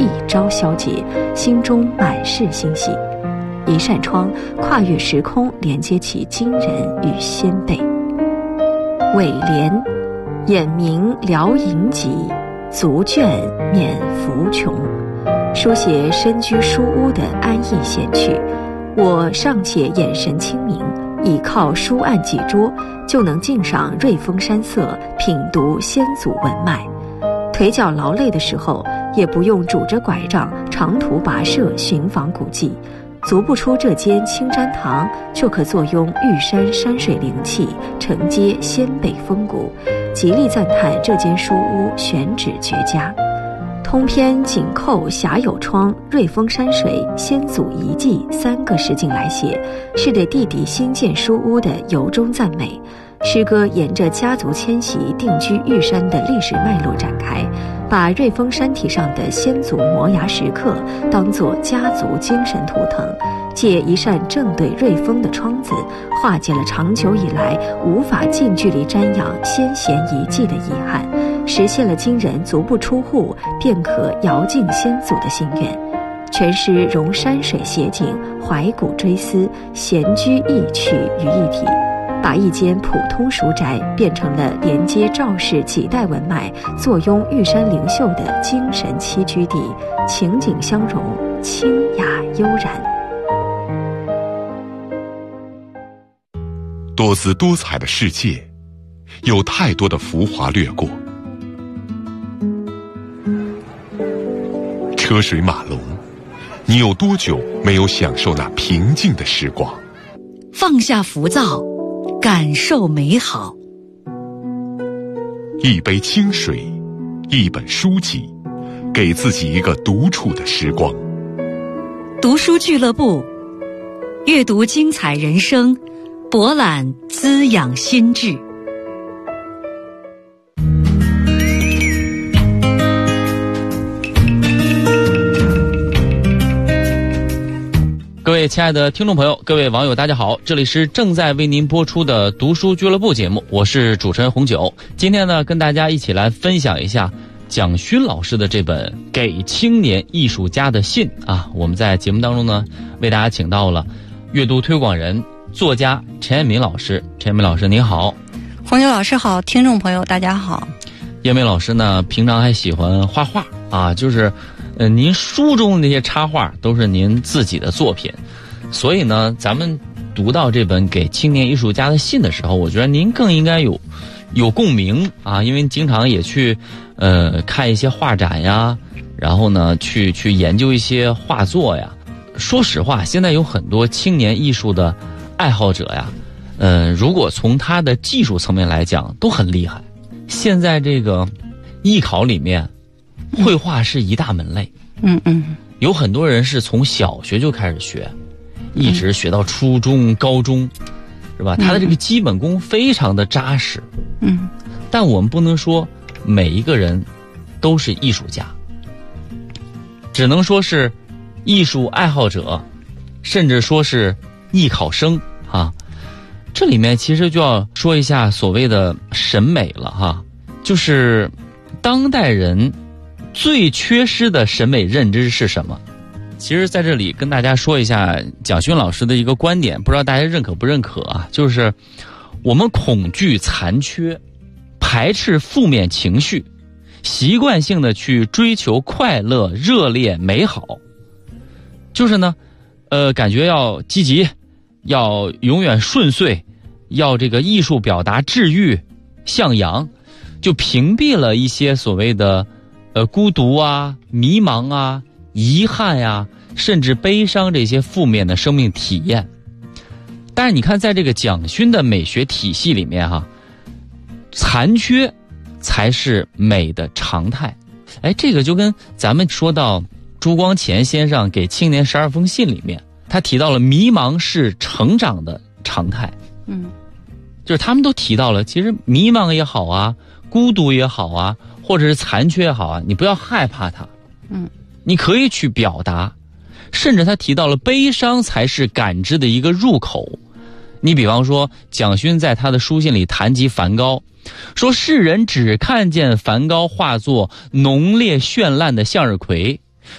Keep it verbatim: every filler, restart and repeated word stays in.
一朝消解，心中满是欣喜。一扇窗跨越时空，连接起今人与先辈。尾联：眼明聊隐己，足倦免浮穷。书写身居书屋的安逸闲趣。我尚且眼神清明，倚靠书案几桌，就能静赏瑞风山色，品读先祖文脉。腿脚劳累的时候，也不用拄着拐杖长途跋涉寻访古迹，足不出这间清瞻堂，就可坐拥玉山山水灵气，承接先辈风骨，极力赞叹这间书屋选址绝佳。通篇紧扣峡有窗、瑞风山水、先祖遗迹三个实景来写，是对弟弟新建书屋的由衷赞美。诗歌沿着家族迁徙定居玉山的历史脉络展开，把瑞风山体上的先祖摩崖石刻当作家族精神图腾，借一扇正对瑞风的窗子，化解了长久以来无法近距离瞻仰先贤遗迹的遗憾，实现了今人足不出户便可遥敬先祖的心愿。全诗融山水写景、怀古追思、闲居逸趣于一体，把一间普通书宅变成了连接赵氏几代文脉、坐拥玉山灵秀的精神栖居地，情景相融，清雅悠然。 多姿多彩的世界，有太多的浮华掠过，车水马龙，你有多久没有享受那平静的时光？ 放下浮躁，感受美好。 一杯清水，一本书籍，给自己一个独处的时光。 读书俱乐部，阅读精彩人生，博览滋养心智。 各位亲爱的听众朋友，各位网友大家好，这里是正在为您播出的读书俱乐部节目，我是主持人红九。今天呢，跟大家一起来分享一下蒋勋老师的这本《给青年艺术家的信》啊。我们在节目当中呢，为大家请到了阅读推广人、作家陈彦敏老师。陈彦敏老师您好。 红九老师好，听众朋友大家好。 彦敏老师呢，平常还喜欢画画啊，就是呃，您书中那些插画都是您自己的作品，所以呢，咱们读到这本给青年艺术家的信的时候，我觉得您更应该有有共鸣啊，因为经常也去呃看一些画展呀，然后呢去去研究一些画作呀。说实话，现在有很多青年艺术的爱好者呀，呃，如果从他的技术层面来讲，都很厉害。现在这个艺考里面，绘画是一大门类。 嗯嗯， 有很多人是从小学就开始学，一直学到初中、高中，是吧？他的这个基本功非常的扎实。 嗯， 但我们不能说每一个人都是艺术家，只能说是艺术爱好者，甚至说是艺考生啊。这里面其实就要说一下所谓的审美了哈，就是当代人最缺失的审美认知是什么？其实在这里跟大家说一下蒋勋老师的一个观点，不知道大家认可不认可啊？就是我们恐惧残缺，排斥负面情绪，习惯性的去追求快乐、热烈、美好，就是呢，呃，感觉要积极，要永远顺遂，要这个艺术表达治愈、向阳，就屏蔽了一些所谓的呃孤独啊、迷茫啊、遗憾呀、啊，甚至悲伤这些负面的生命体验。但是你看，在这个蒋勋的美学体系里面哈，残缺才是美的常态。哎，这个就跟咱们说到朱光潜先生给青年十二封信里面，他提到了迷茫是成长的常态。 嗯， 就是他们都提到了，其实迷茫也好啊，孤独也好啊，或者是残缺也好啊，你不要害怕它。 嗯， 你可以去表达，甚至他提到了悲伤才是感知的一个入口。你比方说，蒋勋在他的书信里谈及梵高，说世人只看见梵高画作浓烈绚烂的向日葵，